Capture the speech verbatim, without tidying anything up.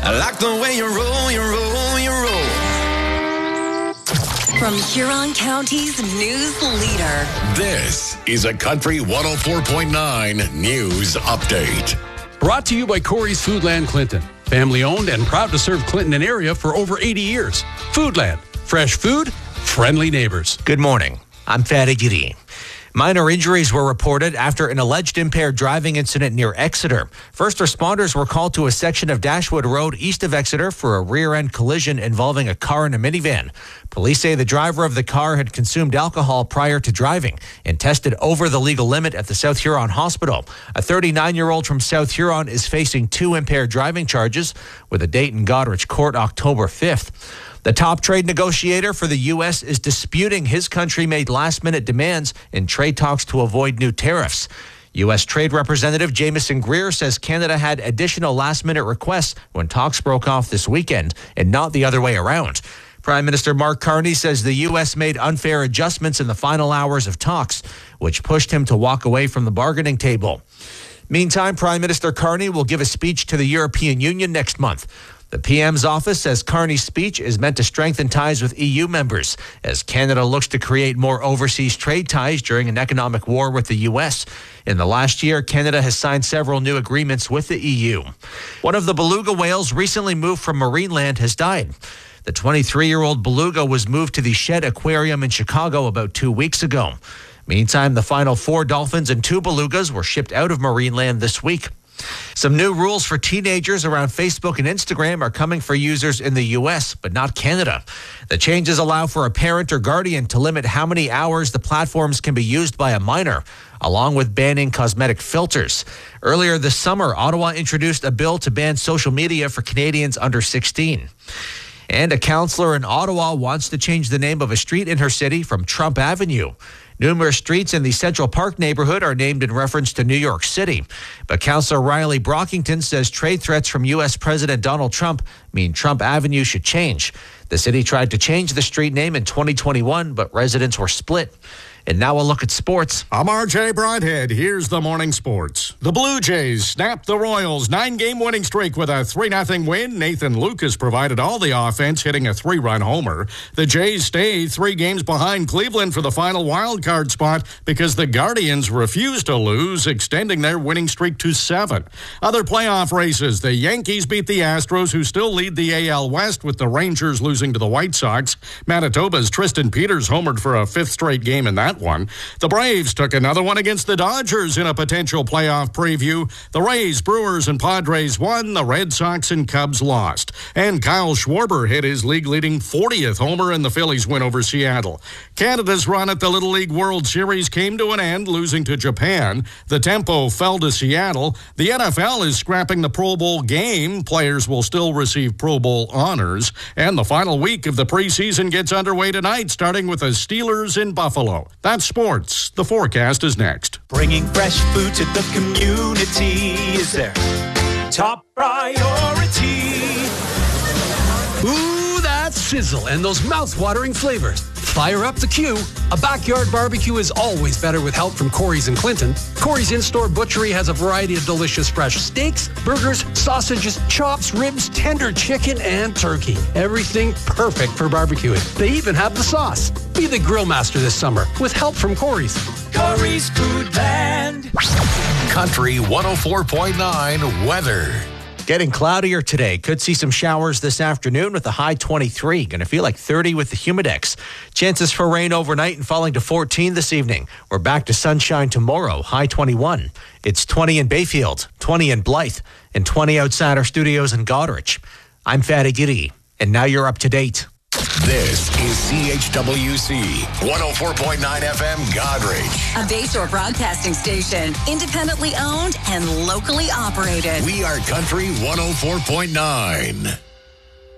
I like the way you roll, you roll, you roll. From Huron County's news leader. This is a Country one oh four point nine News Update. Brought to you by Corey's Foodland Clinton. Family owned and proud to serve Clinton and area for over eighty years. Foodland. Fresh food, friendly neighbors. Good morning. I'm Fatty Giddy. Minor injuries were reported after an alleged impaired driving incident near Exeter. First responders were called to a section of Dashwood Road east of Exeter for a rear-end collision involving a car and a minivan. Police say the driver of the car had consumed alcohol prior to driving and tested over the legal limit at the South Huron Hospital. A thirty-nine-year-old from South Huron is facing two impaired driving charges with a date in Goderich Court October fifth. The top trade negotiator for the U S is disputing his country made last-minute demands in trade talks to avoid new tariffs. U S Trade Representative Jamieson Greer says Canada had additional last-minute requests when talks broke off this weekend and not the other way around. Prime Minister Mark Carney says the U S made unfair adjustments in the final hours of talks, which pushed him to walk away from the bargaining table. Meantime, Prime Minister Carney will give a speech to the European Union next month. The P M's office says Carney's speech is meant to strengthen ties with E U members as Canada looks to create more overseas trade ties during an economic war with the U S. In the last year, Canada has signed several new agreements with the E U. One of the beluga whales recently moved from Marineland has died. The twenty-three-year-old beluga was moved to the Shed Aquarium in Chicago about two weeks ago. Meantime, the final four dolphins and two belugas were shipped out of Marineland this week. Some new rules for teenagers around Facebook and Instagram are coming for users in the U S, but not Canada. The changes allow for a parent or guardian to limit how many hours the platforms can be used by a minor, along with banning cosmetic filters. Earlier this summer, Ottawa introduced a bill to ban social media for Canadians under sixteen. And a councillor in Ottawa wants to change the name of a street in her city from Trump Avenue. Numerous streets in the Central Park neighborhood are named in reference to New York City. But Councillor Riley Brockington says trade threats from U S President Donald Trump mean Trump Avenue should change. The city tried to change the street name in twenty twenty-one, but residents were split. And now a look at sports. I'm R J Broadhead. Here's the morning sports. The Blue Jays snapped the Royals' nine-game winning streak with a three nothing win. Nathan Lucas provided all the offense, hitting a three-run homer. The Jays stay three games behind Cleveland for the final wild card spot because the Guardians refused to lose, extending their winning streak to seven. Other playoff races, the Yankees beat the Astros, who still lead the A L West, with the Rangers losing to the White Sox. Manitoba's Tristan Peters homered for a fifth straight game in that one. The Braves took another one against the Dodgers in a potential playoff preview. The Rays, Brewers, and Padres won. The Red Sox and Cubs lost. And Kyle Schwarber hit his league-leading fortieth homer in the Phillies win over Seattle. Canada's run at the Little League World Series came to an end, losing to Japan. The tempo fell to Seattle. The N F L is scrapping the Pro Bowl game. Players will still receive Pro Bowl honors. And the final week of the preseason gets underway tonight, starting with the Steelers in Buffalo. That's sports. The forecast is next. Bringing fresh food to the community is their top priority. Ooh, that sizzle and those mouth-watering flavors. Fire up the queue. A backyard barbecue is always better with help from Corey's in Clinton. Corey's in-store butchery has a variety of delicious fresh steaks, burgers, sausages, chops, ribs, tender chicken, and turkey. Everything perfect for barbecuing. They even have the sauce. Be the grill master this summer with help from Corey's. Corey's Foodland. Country one oh four point nine weather. Getting cloudier today. Could see some showers this afternoon with a high twenty-three. Going to feel like thirty with the Humidex. Chances for rain overnight and falling to fourteen this evening. We're back to sunshine tomorrow. High twenty-one. It's twenty in Bayfield, twenty in Blythe, and twenty outside our studios in Goderich. I'm Fatty Giddy, and now you're up to date. This is C H W C one oh four point nine F M Goderich. A Bayshore broadcasting station, independently owned and locally operated. We are Country one oh four point nine.